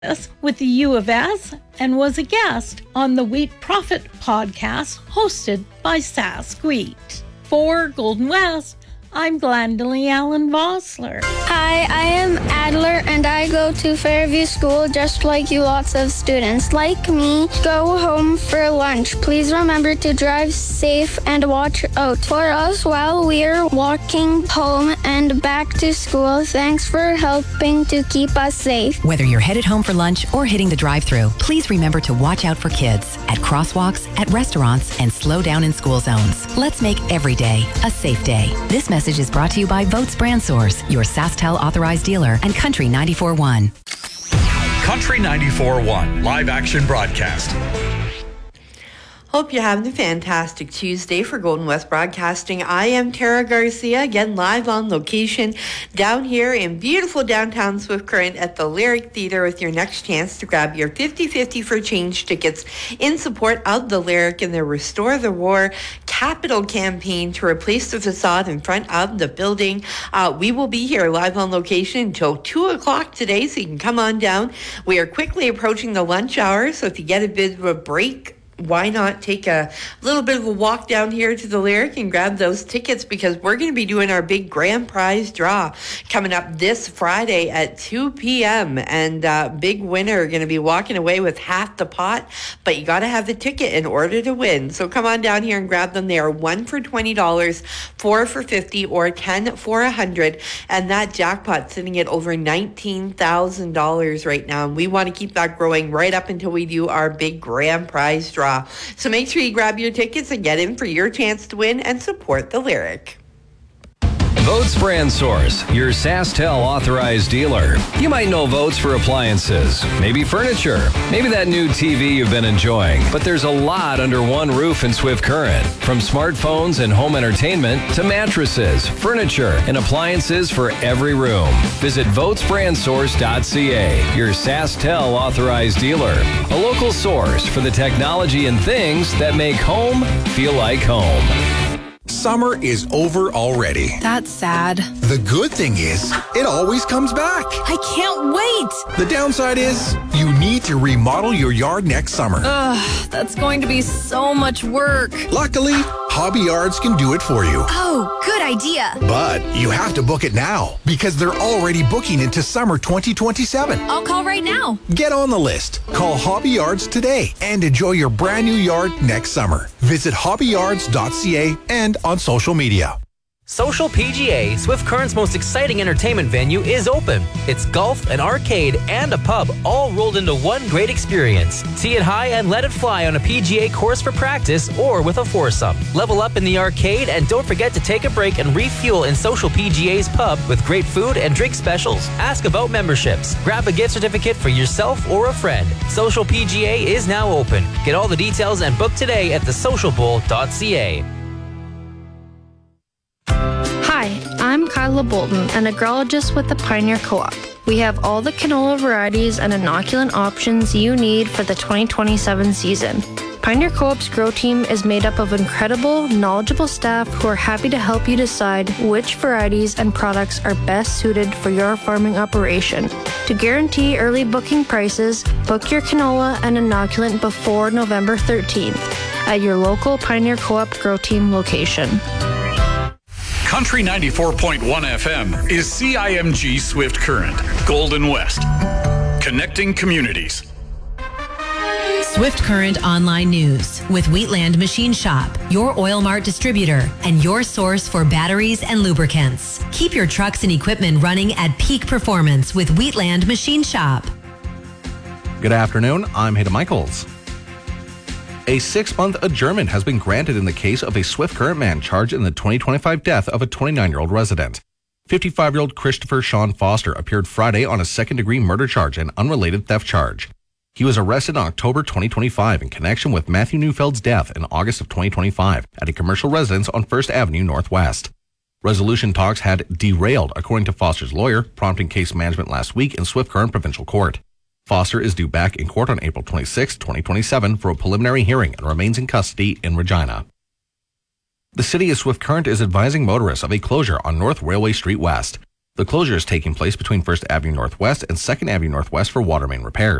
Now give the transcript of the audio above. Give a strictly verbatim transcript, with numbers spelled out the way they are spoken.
with the U of S and was a guest on the Wheat Profit podcast hosted by Sask Wheat. For Golden West, I'm Glendalee Allen Vossler. Hi, I am Adler, and I go to Fairview School just like you. Lots of students like me go home for lunch. Please remember to drive safe and watch out for us while we're walking home and back to school. Thanks for helping to keep us safe. Whether you're headed home for lunch or hitting the drive-thru, please remember to watch out for kids at crosswalks, at restaurants, and slow down in school zones. Let's make every day a safe day. This message Message is brought to you by Votes Brand Source, your SaskTel authorized dealer, and Country ninety-four point one. Country ninety-four point one live action broadcast. Hope you're having a fantastic Tuesday for Golden West Broadcasting. I am Tara Garcia, again live on location down here in beautiful downtown Swift Current at the Lyric Theatre with your next chance to grab your fifty-fifty for change tickets in support of the Lyric in their Restore the Roar capital campaign to replace the facade in front of the building. Uh, we will be here live on location until two o'clock today, so you can come on down. We are quickly approaching the lunch hour, so if you get a bit of a break, why not take a little bit of a walk down here to the Lyric and grab those tickets, because we're going to be doing our big grand prize draw coming up this Friday at two p.m. And uh, big winner going to be walking away with half the pot, but you got to have the ticket in order to win. So come on down here and grab them. They are one for twenty dollars, four for fifty dollars, or ten for one hundred dollars. And that jackpot sitting at over nineteen thousand dollars right now. And we want to keep that growing right up until we do our big grand prize draw. So make sure you grab your tickets and get in for your chance to win and support the Lyric. Votes Brand Source, your SaskTel authorized dealer. You might know Votes for appliances, maybe furniture, maybe that new T V you've been enjoying. But there's a lot under one roof in Swift Current. From smartphones and home entertainment to mattresses, furniture, and appliances for every room. Visit votes brand source dot c a, your SaskTel authorized dealer. A local source for the technology and things that make home feel like home. Summer is over already. That's sad. The good thing is, it always comes back. I can't wait. The downside is, you need to remodel your yard next summer. Ugh, that's going to be so much work. Luckily, Hobby Yards can do it for you. Oh, good idea. But you have to book it now, because they're already booking into summer twenty twenty-seven. I'll call right now. Get on the list. Call Hobby Yards today and enjoy your brand new yard next summer. Visit hobby yards dot c a and on social media. Social P G A, Swift Current's most exciting entertainment venue, is open. It's golf, an arcade, and a pub, all rolled into one great experience. Tee it high and let it fly on a P G A course for practice or with a foursome. Level up in the arcade, and don't forget to take a break and refuel in Social P G A's pub with great food and drink specials. Ask about memberships. Grab a gift certificate for yourself or a friend. Social P G A is now open. Get all the details and book today at the social bowl dot c a. Hi, I'm Kyla Bolton, an agrologist with the Pioneer Co-op. We have all the canola varieties and inoculant options you need for the twenty twenty-seven season. Pioneer Co-op's grow team is made up of incredible, knowledgeable staff who are happy to help you decide which varieties and products are best suited for your farming operation. To guarantee early booking prices, book your canola and inoculant before November thirteenth at your local Pioneer Co-op grow team location. Country ninety-four point one F M is C I M G Swift Current, Golden West, connecting communities. Swift Current Online News with Wheatland Machine Shop, your Oil Mart distributor and your source for batteries and lubricants. Keep your trucks and equipment running at peak performance with Wheatland Machine Shop. Good afternoon, I'm Hayden Michaels. A six-month adjournment has been granted in the case of a Swift Current man charged in the twenty twenty-five death of a twenty-nine-year-old resident. fifty-five-year-old Christopher Sean Foster appeared Friday on a second-degree murder charge and unrelated theft charge. He was arrested in October twenty twenty-five in connection with Matthew Neufeld's death in August of twenty twenty-five at a commercial residence on First Avenue Northwest. Resolution talks had derailed, according to Foster's lawyer, prompting case management last week in Swift Current Provincial Court. Foster is due back in court on April twenty-sixth, twenty twenty-seven for a preliminary hearing and remains in custody in Regina. The city of Swift Current is advising motorists of a closure on North Railway Street West. The closure is taking place between First Avenue Northwest and Second Avenue Northwest for water main repairs.